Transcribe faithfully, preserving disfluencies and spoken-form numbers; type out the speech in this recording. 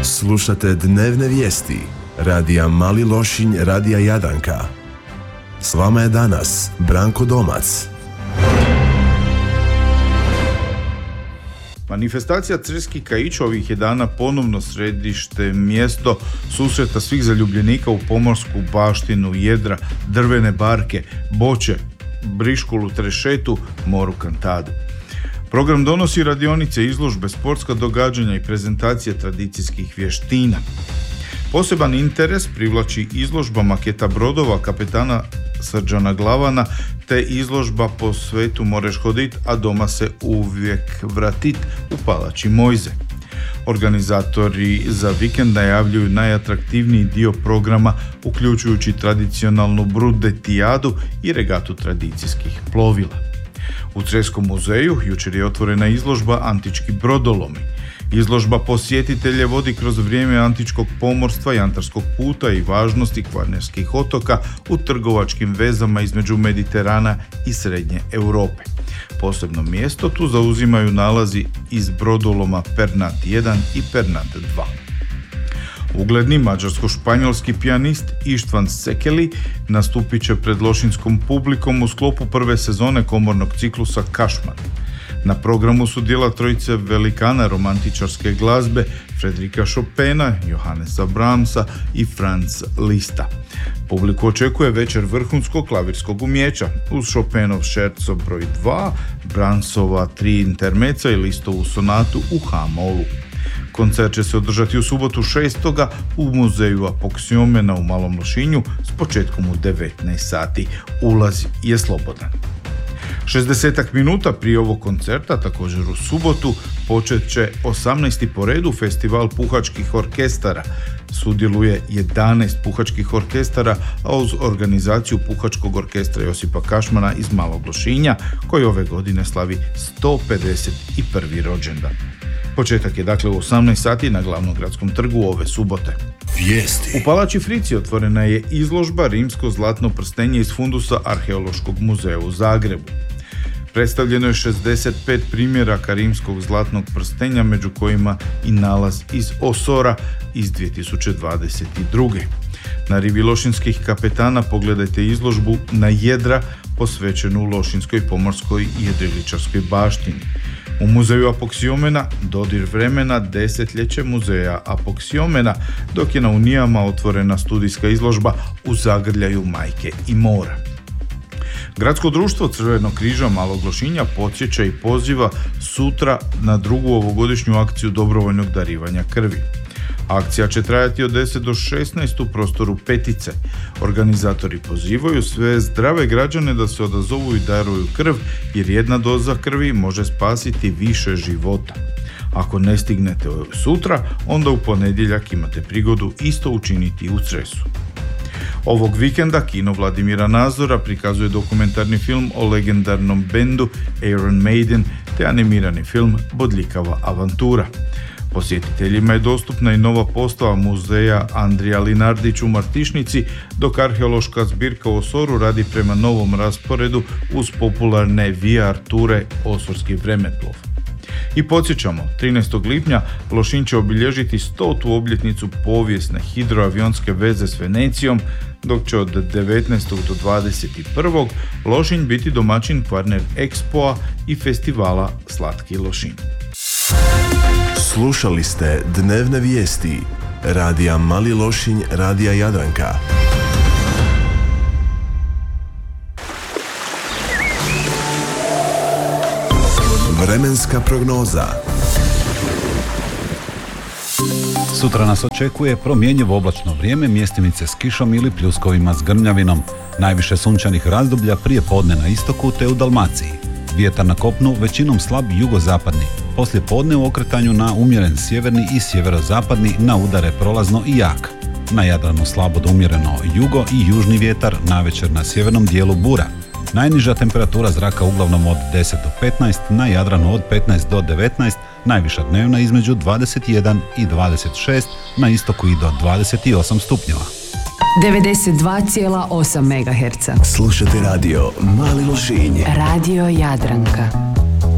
Slušate dnevne vijesti radija Mali Lošinj, radija Jadranka. S vama je danas Branko Domac. Manifestacija Crski Kaić ovih je dana ponovno središte, mjesto susreta svih zaljubljenika u pomorsku baštinu, jedra, drvene barke, boče, briškulu, trešetu, moru kantadu. Program donosi radionice, izložbe, sportska događanja i prezentacije tradicijskih vještina. Poseban interes privlači izložba maketa brodova kapetana Srđana Glavana te izložba Po svetu moreš hodit, a doma se uvijek vratit u palači Mojze. Organizatori za vikend najavljuju najatraktivniji dio programa, uključujući tradicionalnu brudetijadu i regatu tradicijskih plovila. U Creskom muzeju jučer je otvorena izložba Antički brodolomi. Izložba posjetitelje vodi kroz vrijeme antičkog pomorstva i antarskog puta i važnosti kvarnerskih otoka u trgovačkim vezama između Mediterana i Srednje Europe. Posebno mjesto tu zauzimaju nalazi iz brodoloma Pernat jedan i Pernat dva. Ugledni mađarsko-španjolski pijanist Ištvan Sekeli nastupit će pred lošinskom publikom u sklopu prve sezone komornog ciklusa Kašman. Na programu su djela trojice velikana romantičarske glazbe Fredrika Chopina, Johannesa Brahmsa i Franz Lista. Publiku očekuje večer vrhunskog klavirskog umjeća uz Chopinov šerco broj dva, Brahmsova tri intermeca i Listovu sonatu u ha-molu. Koncert će se održati u subotu šestoga u muzeju Apoksiomena u Malom Lošinju s početkom u devetnaest sati. Ulaz je slobodan. šezdeset minuta prije ovog koncerta, također u subotu, počet će osamnaesti po redu festival puhačkih orkestara. Sudjeluje jedanaest puhačkih orkestara, a uz organizaciju Puhačkog orkestra Josipa Kašmana iz Malog Lošinja, koji ove godine slavi sto pedeset prvi rođendan. Početak je dakle u osamnaest sati na glavnom gradskom trgu ove subote. Vijesti. U Palači Frici otvorena je izložba Rimsko zlatno prstenje iz fundusa Arheološkog muzeja u Zagrebu. Predstavljeno je šezdeset pet primjeraka rimskog zlatnog prstenja, među kojima i nalaz iz Osora iz dvije tisuće dvadeset druge. Na rivi lošinskih kapetana pogledajte izložbu Na jedra posvećenu lošinskoj pomorskoj i jedriličarskoj baštini. U muzeju Apoksiomena dodir vremena, desetljeće muzeja Apoksiomena, dok je na Unijama otvorena studijska izložba U zagrljaju majke i mora. Gradsko društvo Crvenog križa Malog Lošinja podsjeća i poziva sutra na drugu ovogodišnju akciju dobrovoljnog darivanja krvi. Akcija će trajati od deset do šesnaest u prostoru Petice. Organizatori pozivaju sve zdrave građane da se odazovu i daruju krv, jer jedna doza krvi može spasiti više života. Ako ne stignete sutra, onda u ponedjeljak imate prigodu isto učiniti u Cresu. Ovog vikenda kino Vladimira Nazora prikazuje dokumentarni film o legendarnom bendu Iron Maiden te animirani film Bodljikava avantura. Posjetiteljima je dostupna i nova postava muzeja Andrija Linardić u Martišnici, dok arheološka zbirka u Osoru radi prema novom rasporedu uz popularne V R ture Osorski vremeplov. I podsjećamo, trinaestog lipnja Lošinj će obilježiti stotu obljetnicu povijesne hidroavionske veze s Venecijom, dok će od devetnaestog do dvadeset prvog Lošinj biti domaćin Kvarner Expoa i festivala Slatki Lošinj. Slušali ste dnevne vijesti radija Mali Lošinj, radija Jadranka. Vremenska prognoza. Sutra nas očekuje promjenjivo oblačno vrijeme, mjestimice s kišom ili pljuskovima s grmljavinom. Najviše sunčanih razdoblja prije podne na istoku te u Dalmaciji. Vjetar na kopnu većinom slab jugozapadni. Poslije podne u okretanju na umjeren sjeverni i sjeverozapadni, na udare prolazno i jak. Na Jadranu slabo do umjereno jugo i južni vjetar, navečer na sjevernom dijelu bura. Najniža temperatura zraka uglavnom od deset do petnaest, na Jadranu od petnaest do devetnaest, najviša dnevna između dvadeset jedan i dvadeset šest, na istoku i do dvadeset osam stupnjeva. devedeset dva zarez osam megaherca. Slušate radio Mali Lošinj. Radio Jadranka.